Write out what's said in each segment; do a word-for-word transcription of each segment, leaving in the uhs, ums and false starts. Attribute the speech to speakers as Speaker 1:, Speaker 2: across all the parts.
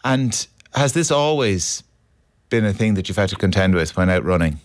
Speaker 1: And has this always been a thing that you've had to contend with when out running?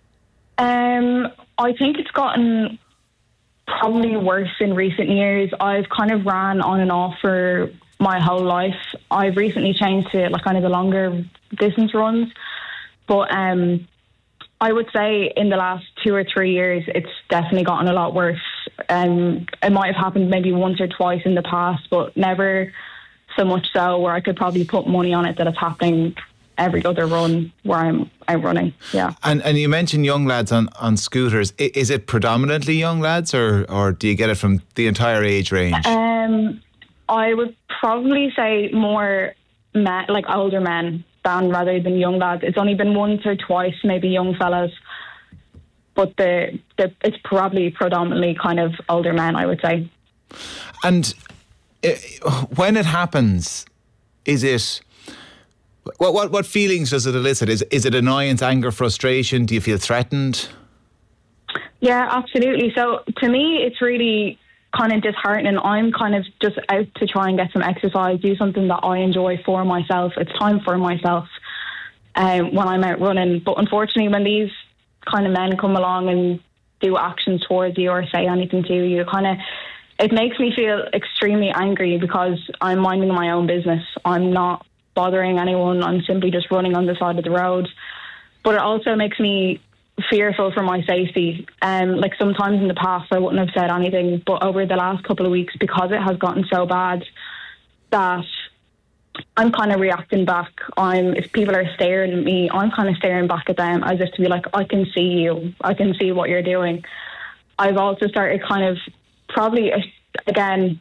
Speaker 2: Um, I think it's gotten probably worse in recent years. I've kind of ran on and off for my whole life. I've recently changed to like kind of the longer distance runs, but um, I would say in the last two or three years, it's definitely gotten a lot worse. Um, it might have happened maybe once or twice in the past, but never so much so where I could probably put money on it that it's happening every other run where I'm out running. Yeah.
Speaker 1: And and you mentioned young lads on, on scooters. I, is it predominantly young lads, or or do you get it from the entire age range?
Speaker 2: Um, I would probably say more men, like older men, than rather than young lads. It's only been once or twice, maybe young fellas, but the the it's probably predominantly kind of older men, I would say.
Speaker 1: And it, when it happens, is it? What, what what feelings does it elicit? Is is it annoyance, anger, frustration? Do you feel threatened?
Speaker 2: Yeah, absolutely. So to me, it's really kind of disheartening. I'm kind of just out to try and get some exercise, do something that I enjoy for myself. It's time for myself um, when I'm out running. But unfortunately, when these kind of men come along and do actions towards you or say anything to you, kind of, it makes me feel extremely angry because I'm minding my own business. I'm not bothering anyone. I'm simply just running on the side of the road. But it also makes me fearful for my safety. Um, like sometimes in the past I wouldn't have said anything, but over the last couple of weeks, because it has gotten so bad that I'm kind of reacting back. I'm if people are staring at me, I'm kind of staring back at them as if to be like, I can see you. I can see what you're doing. I've also started kind of probably, again,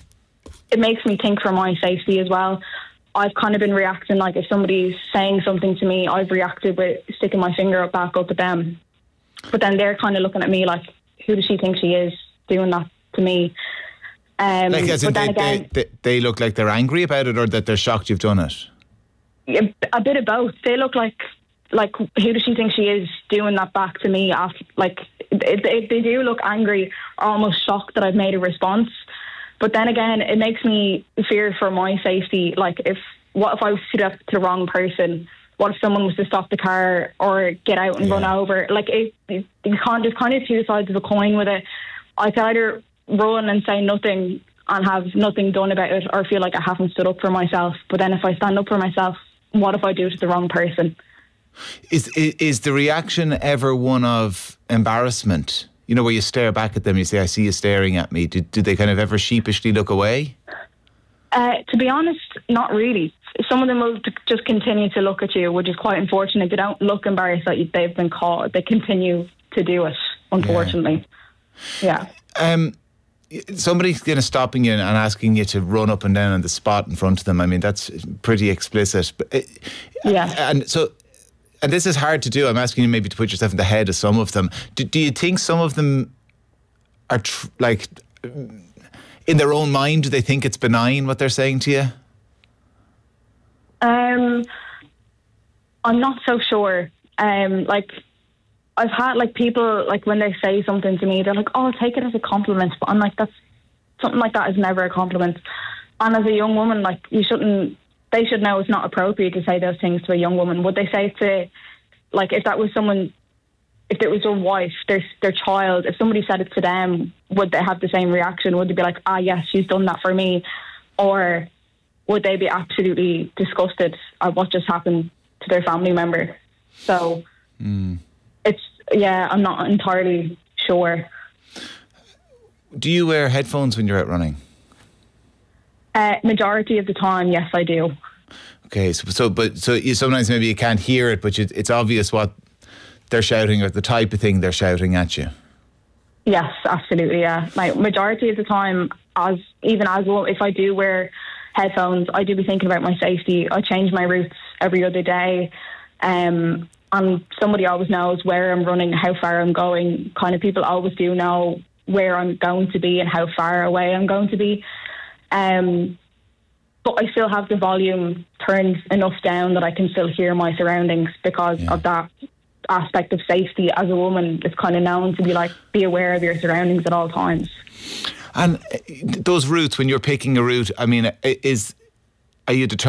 Speaker 2: it makes me think for my safety as well. I've kind of been reacting like if somebody's saying something to me, I've reacted with sticking my finger up back up at them. But then they're kind of looking at me like, who does she think she is doing that to me? Um,
Speaker 1: like as in
Speaker 2: but then
Speaker 1: they,
Speaker 2: again,
Speaker 1: they, they, they look like they're angry about it, or that they're shocked you've done it?
Speaker 2: A, a bit of both. They look like, like who does she think she is doing that back to me? After, like it, it, they do look angry, or almost shocked that I've made a response. But then again, it makes me fear for my safety. Like, if what if I was to do that to the wrong person? What if someone was to stop the car or get out and
Speaker 1: yeah.
Speaker 2: run over? Like, it, it, you can't, there's kind of two sides of a coin with it. I could either run and say nothing and have nothing done about it, or feel like I haven't stood up for myself. But then if I stand up for myself, what if I do it to the wrong person?
Speaker 1: Is, is, is the reaction ever one of embarrassment? You know, where you stare back at them, you say, I see you staring at me. Do, do they kind of ever sheepishly look away?
Speaker 2: Uh, to be honest, not really. Some of them will t- just continue to look at you, which is quite unfortunate. They don't look embarrassed that you, they've been caught. They continue to do it, unfortunately. Yeah. yeah.
Speaker 1: Um, somebody's kind of stopping you and asking you to run up and down on the spot in front of them. I mean, that's pretty explicit. But it,
Speaker 2: yeah.
Speaker 1: And so... And this is hard to do. I'm asking you maybe to put yourself in the head of some of them. Do, do you think some of them are tr- like, in their own mind, do they think it's benign what they're saying to you?
Speaker 2: Um, I'm not so sure. Um, like, I've had like people like when they say something to me, they're like, "Oh, I'll take it as a compliment." But I'm like, that's something like that is never a compliment. And as a young woman, like you shouldn't. They should know it's not appropriate to say those things to a young woman. Would they say it to, like, if that was someone, if it was their wife, their their child, if somebody said it to them, would they have the same reaction? Would they be like, ah, yes, she's done that for me? Or would they be absolutely disgusted at what just happened to their family member? So mm. it's, yeah, I'm not entirely sure.
Speaker 1: Do you wear headphones when you're out running?
Speaker 2: Uh, majority of the time, yes, I do.
Speaker 1: Okay, so so but so you sometimes maybe you can't hear it, but you, it's obvious what they're shouting or the type of thing they're shouting at you.
Speaker 2: Yes, absolutely. Yeah, my majority of the time, as even as well, if I do wear headphones, I do be thinking about my safety. I change my routes every other day, um, and somebody always knows where I'm running, how far I'm going. Kind of people always do know where I'm going to be and how far away I'm going to be. Um, but I still have the volume turned enough down that I can still hear my surroundings because yeah. of that aspect of safety. As a woman, it's kind of known to be like, be aware of your surroundings at all times.
Speaker 1: And those routes, when you're picking a route, I mean, is are you determined